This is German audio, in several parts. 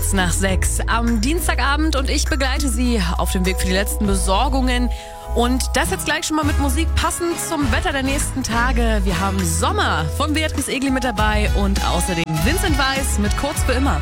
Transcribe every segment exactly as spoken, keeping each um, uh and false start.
kurz nach sechs am Dienstagabend und ich begleite Sie auf dem Weg für die letzten Besorgungen. Und das jetzt gleich schon mal mit Musik passend zum Wetter der nächsten Tage. Wir haben Sommer von Beatrice Egli mit dabei und außerdem Vincent Weiss mit Kurz für immer.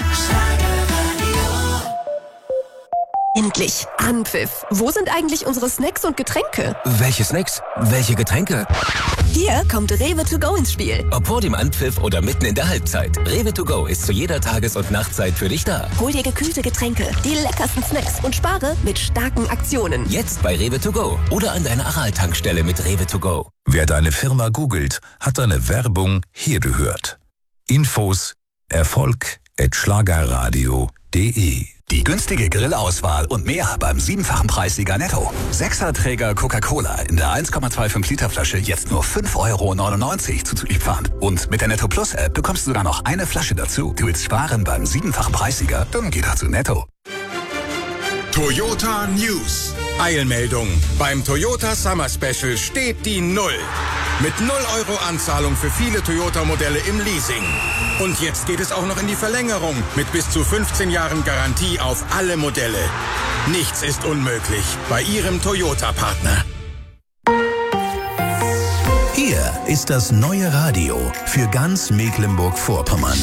Endlich Anpfiff. Wo sind eigentlich unsere Snacks und Getränke? Welche Snacks? Welche Getränke? Hier kommt Rewe to go ins Spiel. Ob vor dem Anpfiff oder mitten in der Halbzeit. Rewe to go ist zu jeder Tages- und Nachtzeit für dich da. Hol dir gekühlte Getränke, die leckersten Snacks und spare mit starken Aktionen. Jetzt bei Rewe to go oder an deiner Aral-Tankstelle mit Rewe to go. Wer deine Firma googelt, hat deine Werbung hier gehört. Infos Erfolg at schlagerradio punkt de. Die günstige Grillauswahl und mehr beim siebenfachen Preissieger Netto. Sechserträger Coca-Cola in der eins Komma fünfundzwanzig Liter Flasche jetzt nur fünf Euro neunundneunzig zuzüglich Pfand. Und mit der Netto Plus App bekommst du sogar noch eine Flasche dazu. Du willst sparen beim siebenfachen Preissieger? Dann geh doch zu Netto. Toyota News. Eilmeldung. Beim Toyota Summer Special steht die Null. Mit null Euro Anzahlung für viele Toyota-Modelle im Leasing. Und jetzt geht es auch noch in die Verlängerung mit bis zu fünfzehn Jahren Garantie auf alle Modelle. Nichts ist unmöglich bei Ihrem Toyota-Partner. Hier ist das neue Radio für ganz Mecklenburg-Vorpommern.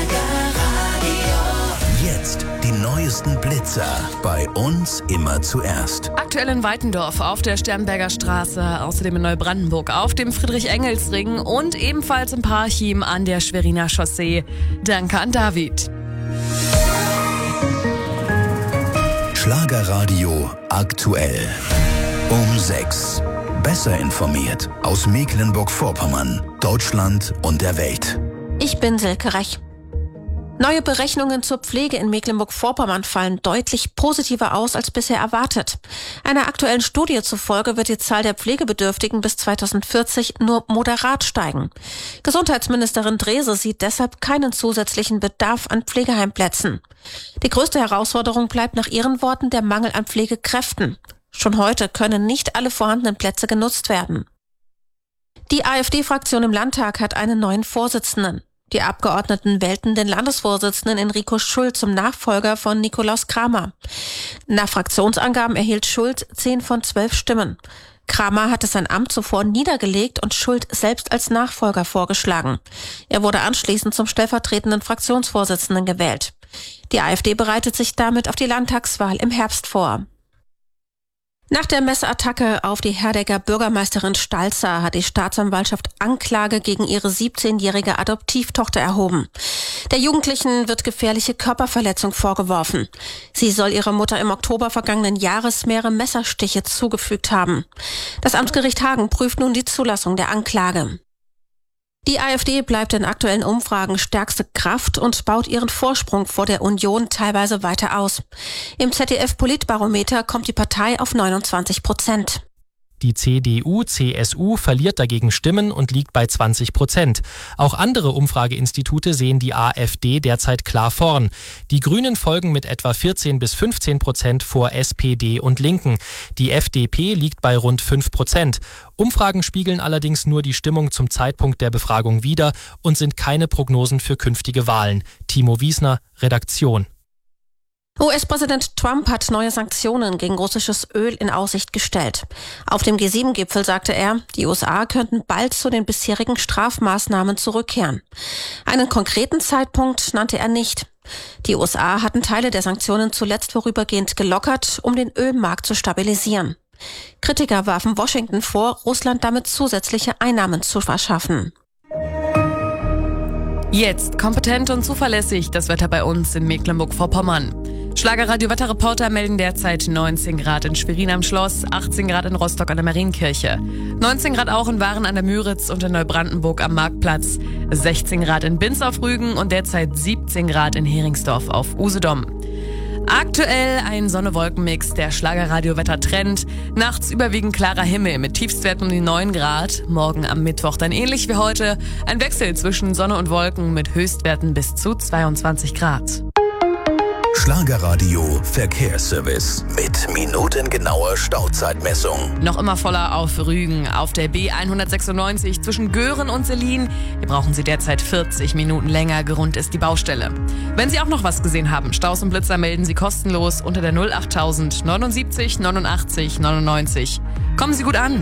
Jetzt die neuesten Blitzer. Bei uns immer zuerst. Aktuell in Weitendorf auf der Sternberger Straße, außerdem in Neubrandenburg auf dem Friedrich-Engels-Ring und ebenfalls im Parchim an der Schweriner Chaussee. Danke an David. Schlagerradio aktuell. Um sechs. Besser informiert aus Mecklenburg-Vorpommern, Deutschland und der Welt. Ich bin Silke Rech. Neue Berechnungen zur Pflege in Mecklenburg-Vorpommern fallen deutlich positiver aus als bisher erwartet. Einer aktuellen Studie zufolge wird die Zahl der Pflegebedürftigen bis zweitausendvierzig nur moderat steigen. Gesundheitsministerin Drese sieht deshalb keinen zusätzlichen Bedarf an Pflegeheimplätzen. Die größte Herausforderung bleibt nach ihren Worten der Mangel an Pflegekräften. Schon heute können nicht alle vorhandenen Plätze genutzt werden. Die AfD-Fraktion im Landtag hat einen neuen Vorsitzenden. Die Abgeordneten wählten den Landesvorsitzenden Enrico Schult zum Nachfolger von Nikolaus Kramer. Nach Fraktionsangaben erhielt Schult zehn von zwölf Stimmen. Kramer hatte sein Amt zuvor niedergelegt und Schult selbst als Nachfolger vorgeschlagen. Er wurde anschließend zum stellvertretenden Fraktionsvorsitzenden gewählt. Die AfD bereitet sich damit auf die Landtagswahl im Herbst vor. Nach der Messerattacke auf die Herdecker Bürgermeisterin Stalzer hat die Staatsanwaltschaft Anklage gegen ihre siebzehnjährige Adoptivtochter erhoben. Der Jugendlichen wird gefährliche Körperverletzung vorgeworfen. Sie soll ihrer Mutter im Oktober vergangenen Jahres mehrere Messerstiche zugefügt haben. Das Amtsgericht Hagen prüft nun die Zulassung der Anklage. Die AfD bleibt in aktuellen Umfragen stärkste Kraft und baut ihren Vorsprung vor der Union teilweise weiter aus. Im Z D F-Politbarometer kommt die Partei auf neunundzwanzig Prozent. Die C D U C S U verliert dagegen Stimmen und liegt bei zwanzig Prozent. Auch andere Umfrageinstitute sehen die AfD derzeit klar vorn. Die Grünen folgen mit etwa vierzehn bis fünfzehn Prozent vor S P D und Linken. Die F D P liegt bei rund fünf Prozent. Umfragen spiegeln allerdings nur die Stimmung zum Zeitpunkt der Befragung wider und sind keine Prognosen für künftige Wahlen. Timo Wiesner, Redaktion. U S-Präsident Trump hat neue Sanktionen gegen russisches Öl in Aussicht gestellt. Auf dem G sieben Gipfel sagte er, die U S A könnten bald zu den bisherigen Strafmaßnahmen zurückkehren. Einen konkreten Zeitpunkt nannte er nicht. Die U S A hatten Teile der Sanktionen zuletzt vorübergehend gelockert, um den Ölmarkt zu stabilisieren. Kritiker warfen Washington vor, Russland damit zusätzliche Einnahmen zu verschaffen. Jetzt kompetent und zuverlässig das Wetter bei uns in Mecklenburg-Vorpommern. Schlagerradio-Wetterreporter melden derzeit neunzehn Grad in Schwerin am Schloss, achtzehn Grad in Rostock an der Marienkirche, neunzehn Grad auch in Waren an der Müritz und in Neubrandenburg am Marktplatz, sechzehn Grad in Binz auf Rügen und derzeit siebzehn Grad in Heringsdorf auf Usedom. Aktuell ein Sonne-Wolken-Mix, der Schlagerradio-Wetter-Trend. Nachts überwiegend klarer Himmel mit Tiefstwerten um die neun Grad. Morgen am Mittwoch dann ähnlich wie heute. Ein Wechsel zwischen Sonne und Wolken mit Höchstwerten bis zu zweiundzwanzig Grad. Schlagerradio Verkehrsservice mit minutengenauer Stauzeitmessung. Noch immer voller auf Rügen. Auf der B hundertsechsundneunzig zwischen Göhren und Selin. Hier brauchen Sie derzeit vierzig Minuten länger. Gerund ist die Baustelle. Wenn Sie auch noch was gesehen haben, Staus und Blitzer melden Sie kostenlos unter der null achttausend neunundsiebzig neunundachtzig neunundneunzig. Kommen Sie gut an.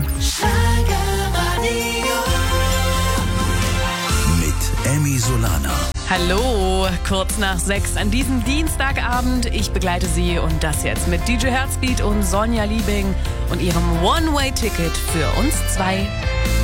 Mit Emmy Solana. Hallo, kurz nach sechs an diesem Dienstagabend. Ich begleite Sie und das jetzt mit D J Heartbeat und Sonja Liebing und ihrem One-Way-Ticket für uns zwei.